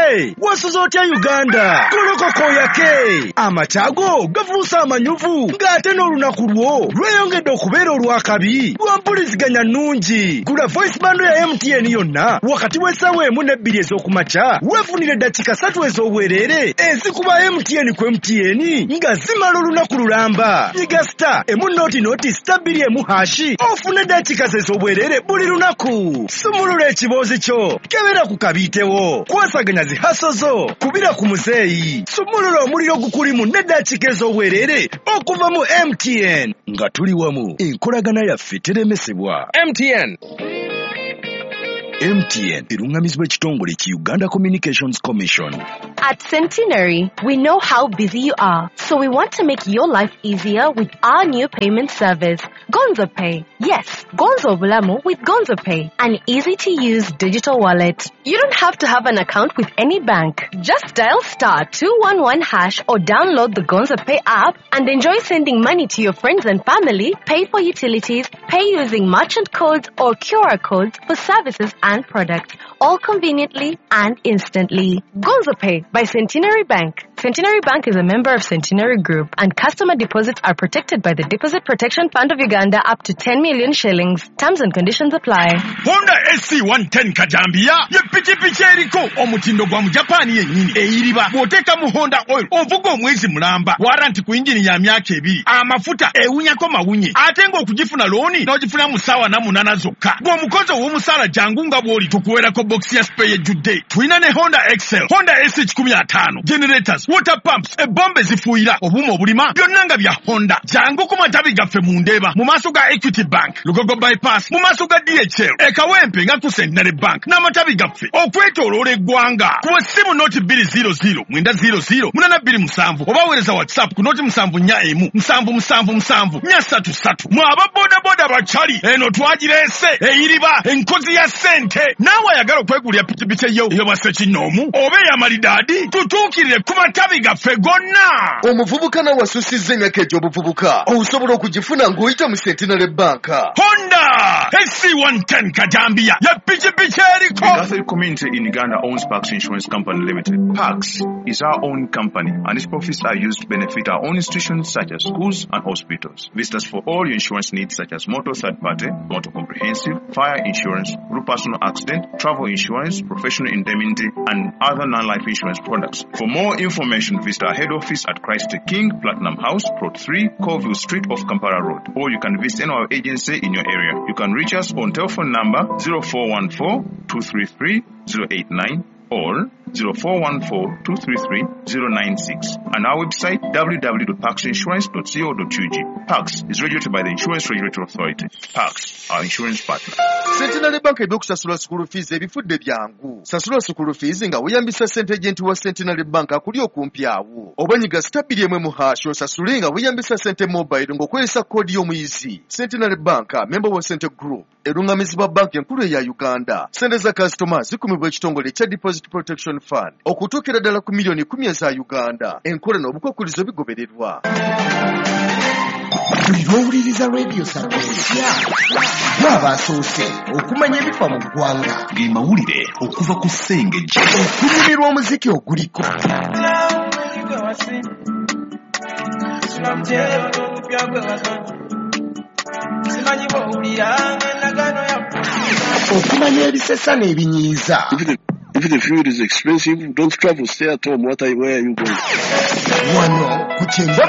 wasuza otya Uganda golokoko yake amachago gavuusa amanyuvu ng'ate n'olunaku lwo lweyongedde okubeera olwakabi lwampuliziganya nnungi. Gula voice bando ya MTN yonna wakati w'essaawa 1 ne 2 ez'okumakya weefunire eddakiika 3 ez'obwereere ezikuba MTN ku MTN nga zimala olunaku lulamba. Nyiga star emu star 2 ofune eddakiika ez'obwereere buli lunaku. Sumulula ekiboozi kyo kebera ku kabiitewo kwasaganya zihasozo kubira ku muzeeyi. Sumulula omuliro gukulimu n'eddakiika ez'obwereere okuva mu MTN nga tuli wamu enkolagana yaffe teremesebwa. MTN erungamizibwa ekitongole ki Uganda Communications Commission. At Centenary, we know how busy you are, so we want to make your life easier with our new payment service, Gonzo Pay. Yes, Gonzo Bulamu with Gonzo Pay, an easy-to-use digital wallet. You don't have to have an account with any bank. Just dial *211# or download the Gonzo Pay app and enjoy sending money to your friends and family, pay for utilities, pay using merchant codes or QR codes for services and products, all conveniently and instantly. Gonzo Pay by Centenary Bank. Centenary Bank is a member of Centenary Group, and customer deposits are protected by the Deposit Protection Fund of Uganda up to 10 million shillings. Terms and conditions apply. Honda SC110 Kajambia ye pichipichi eriko omutindo gwa mu Japan yennyini eyiriba bw'oteeka mu Honda oil ovuga omwezi mulamba warranty ku injini ya myaka 2 amafuta ewunyako mawunye ate ng'okugifuna looni n'ogifuna mu ssaawa 8 zokka. Bw'omukozi ow'omusaala jangu nga bw'oli tukuweerako box ya spray ejjudde. Tulina ne Honda Excel, Honda SH15, generators, water pumps, ebbombe zifuuyira, obuuma obulima byonna nga bya Honda. Jangu ku matabi gaffe mu Ndeeba mu maaso ga Equity Bank, Lugogo bypass mu maaso ga DHL, Ekawempe nga ku Centenary Bank n'amatabi gaffe okwetooloola eggwanga. Ku ssimu noti 200 900 827 oba weereza WhatsApp ku noti 741 777 433. Mu aba bodaboda bachali eno twagireese eyiriba enkozi ya ssente. Naawe ayagala okwegulira pikipiki eyo bwa Ssekinoomu oba ey'amalidaadi tutuukirire ku matabi gaffe gonna. Omuvubuka nawe asusizza emyaka egy'obuvubuka osobola okugifuna ng'oyita mu Centenary Bank. Honda SC110 Kajambia ya pikipiki eriko. The Catholic community in Uganda owns Parks Insurance Company Limited. Parks is our own company and its profits are used to benefit our own institutions such as schools and hospitals. Visit us for all your insurance needs such as motor third party, motor comprehensive, fire insurance, group personal accident, travel insurance, professional indemnity, and other non-life insurance products. For more information, visit our head office at Christ the King, Platinum House, Plot 3, Colville Street off Kampala Road. Or you can visit any of our agency in your area. You can reach us on telephone number 0414-233-089 or 0414-233-096 and our website www.parksinsurance.co.ug. Parks is regulated by the Insurance Regulatory Authority. Parks, our insurance partner. Centenary Bank ebyokusasula school fees ebifudde byangu. Sasula school fees nga weeyambisa ssente agent wa Centenary Bank akuli okumpi awo. Oba nyiga *1 osasule nga weeyambisa ssente mobile ng'okozesa koodi y'omuyizi. Centenary Bank, member wa Centre Group, erungamizibwa bank enkulu eya Uganda. Ssente za customer zikumibwa ekitongole kya Deposit Protection Fund okutuukira ddala ku milioni 10 eza Uganda. Enkola n'obukwakkulizo bigobererwa. Buli lw'owuliriza radio Sapiensia abasoose okumanya ebifa mu ggwanga ge mawulire okuva ku ssengejja okunyumirwa omuziki oguliko okumanya ebisesa n'ebinyiiza. If the fuel is expensive, don't travel, stay at home. Where are you going? Wano ku